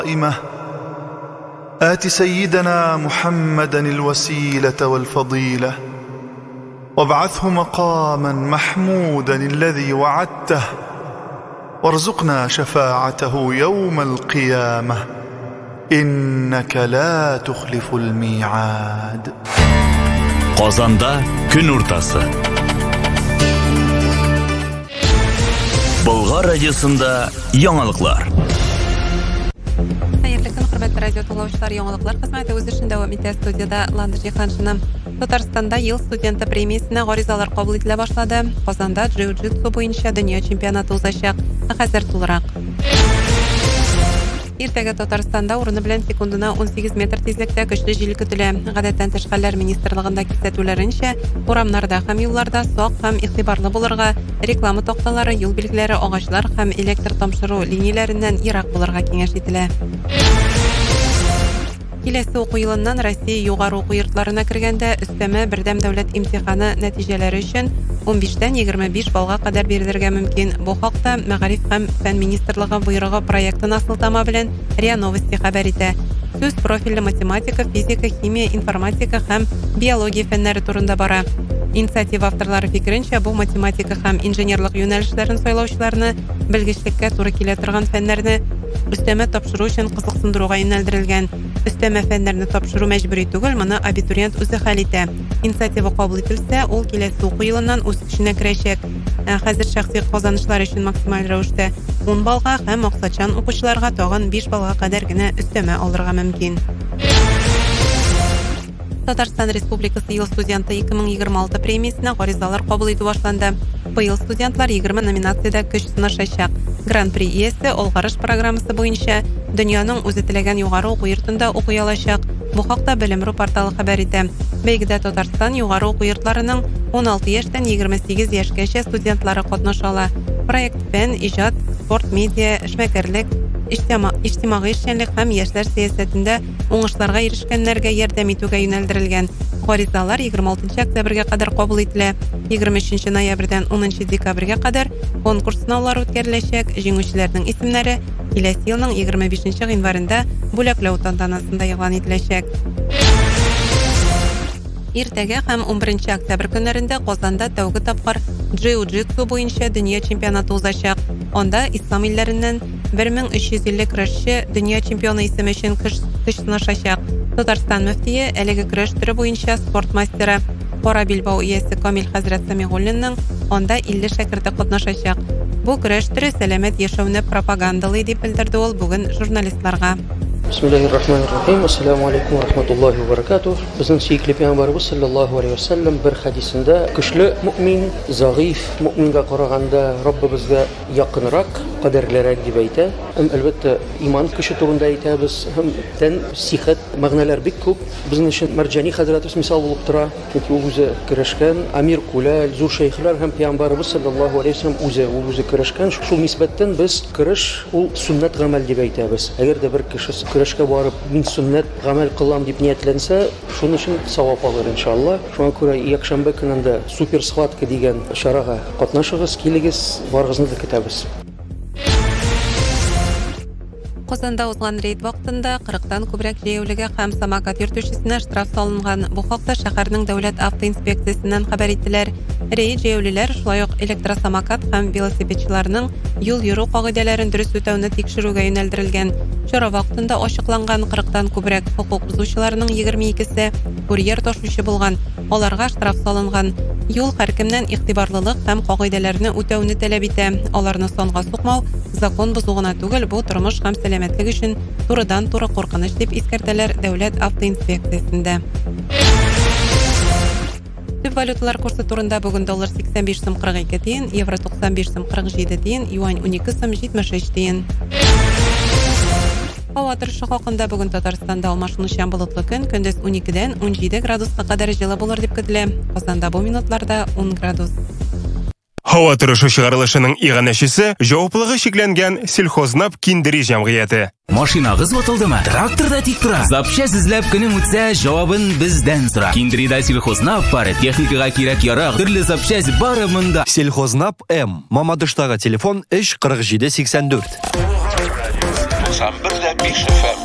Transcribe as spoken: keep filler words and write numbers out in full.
قائمة آت سيدنا محمدا الوسيلة والفضيلة وابعثه مقاما محمودا الذي وعدته وارزقنا شفاعته يوم القيامة إنك لا تخلف الميعاد. Qozonda kun o'rtasi. Bulg'or radiosida yangiliklar. Xayrli kun, hurmatli radio tinglovchilar, yangiliklar xizmati o'z ishini davom etadi. Studiyada Landir Jihanshinim. Tataristonda yil studenti premiyasini g'arizalar qabul etila boshladi. Qozonda jiu-jitsu bo'yicha dunyo chempionati o'zashaq. Hozir to'liq. Ertaga Tataristonda o'rni bilan sekundina o'n sakkiz metr tezlikda kuchli jil kutiladi. G'adatdan tashqarilar ministrligida ko'rsatuvlarincha, o'ramlarda ham yo'llarda soq ham ig'tiborli bo'lirga, reklama to'xtalari, yo'l belgilari, og'achlar ham elektr tomshiruv liniyalaridan yiroq bo'lirga kengash etiladi. Kelasi o'quv yilidan Rossiya yuqori o'quv yurtlarına kirganda ustama birdam davlat imtihoni natijalari uchun o'n beshdan yigirma besh ballga qadar berilirga mumkin. Bu haqda Ma'rif ham fan ministrligi buyrug'i proyekti asltama bilan Ria Novosti xabar etdi. So'z profilli matematika, fizika, ximiya, informatika ham biologiya fanlari turida bora. Inisiativa avtorlari fikrincha, bu matematika ham injenerlik yo'nalishlarini saylovchilarni bilgichlikka to'g'ri keladigan fanlarni ustama topshiruv uchun qiziqsindiruvga yo'naltirilgan. Ustama fanlarni topshiruv majburiy tugul, mana abituriyent o'zi hal etadi. Inisiativa qabul etilsa, u kelasi o'quv yilidan o'z kuchini kirashak. Hozir shaxsiy qozonishlar uchun maksimal ravishda o'n ballga ham maqsadchan o'quvchilarga tog'in besh ballga qadargina ustama oldirga mumkin. Tatariston Respublikasi yil studenti ikki ming yigirma olti premiyasini g'arizalar qabul etib boshlandi. Bu yil studentlar yigirma nominatsiyada kuch sinashacak. Grand Prix iyasi olg'arish programmasi bo'yicha dunyoning o'zi tilagan yuqori o'quv yurtida o'qiy olacak. Bu haqda Bilimru portali xabar etdi. Belgida Tatariston yuqori o'quv yurtlarining o'n olti yoshdan yigirma sakkiz yoshgacha studentlari qatnasha oladi. Proyekt fan, ijod, sport, media, ishmakarlik, ijtimoiy ishchanlik ham yoshlar siyosatida o'ngishlarga erishganlarga yordam etuvga yo'naltirilgan. G'arizalar yigirma oltinchi oktyabrga qadar qabul etiladi. yigirma uchinchi noyabrdan o'ninchi dekabrga qadar konkurs sinovlari o'tkazilacak. Jenguvchilarning ismlari kelasi yilning yigirma beshinchi yanvarida bo'laklov tantanasida e'lon etilacak. Ertaga ham o'n birinchi oktyabr kunlarida Qozonda tavga topqir jiu-jitsu bo'yicha dunyo chempionati o'zashaq. Onda islom illaridan bir ming uch yuz ellik kurashchi dunyo chempioni ismi uchun kuch sinashacak. Tatariston muftiyi haligi kurash turi bo'yicha sport masteri Qora Bilbao iyasi Komil Hazrat Samig'ullinning onda ellik shagirdi qatnashacak. Bu kurash turi salomat yashashni propagandali deb bildirdi u bugun jurnalistlarga. Bismillahirrahmanirrahim. Assalomu alaykum va rahmatullohi va barakatuh. Bizning suyukli payg'ambarimiz sallallohu alayhi vasallam bir hadisida kuchli mu'min, zag'if mu'minga qaraganda Robbimizga yaqinroq, qadrliroq deb aytadi. Albatta iymon kuchi turida aytamiz. Hamdan sihat ma'nolar bek ko'p. Bizning uchun Marjani hazratimiz misol bo'lib turadi. Chunki u o'zi kurashgan Amir Kulal, zo'r shayxlar ham payg'ambarimiz sallallohu alayhi vasallam o'zi o'zi kurashgan. Shu nisbatan biz kurash u sunnat amal deb aytamiz. Agarda bir kishi kurashga borib min sunnat amal qilam deb niyatlansa, shuning uchun savob olar inshaalloh. Shunga ko'ra yakshanba kunida super sxvatka degan sharaga qatnashig'iz, keligiz, borg'izni kutamiz. Qozonda o'zgan reyd vaqtida qirqdan ko'proq jayovliga ham samokat yurtuvchisine shtraf solingan. Bu haqda shaharning davlat avtoinspeksiyasidan xabar etdilar. Reyd jayovlilar shulayoq elektrosamokat ham velosipedchilarning yo'l yurish qoidalarini durust o'tavni tekshiruvga yo'naltirilgan. Chora vaqtida ochiqlangan qirqdan ko'proq huquq buzuvchilarning yigirma ikkisi kuryer tashuvchi bo'lgan. Ularga shtraf solingan. Yo'l har kimdan ig'tiborlilik ham qoidalarini o'tavni talab etadi. Ularni songa so'qmau zakon buzug'ini tugul, bu turmush ham salomatlik uchun turidan to'g'ri qo'rqinish deb eskartalar davlat avtoinspeksiyasida. Tub valyutalar kursi turida bugun dollar sakson besh so'm qirq ikki tiyin, yevro to'qson besh so'm qirq yetti tiyin, yuan o'n ikki so'm yetmish uch tiyin. Havo turishi haqida bugun Tataristonda almashinuvchan bulutli kun, kunduz o'n ikkidan o'n yetti gradusga qadar jila bo'lar deb kutiladi. Qozonda bu minutlarda o'n gradus. Havo turishi chiqarilishinin ig'anashisi javobligi cheklangan Selxoznab kindirish jamg'iyati. Mashinangiz o'tildimi? Traktorda tik turadi. Zapchast izlab kunim o'tsa, javobin bizdan so'ra. Kindirida Selxoznab bor, texnikaga kerak yaroq, turli zapchast bor bunda. Selxoznab M. Mamadishdagi telefon ish qirq yetti sakson to'rt. токсан бер дә биш эф эм.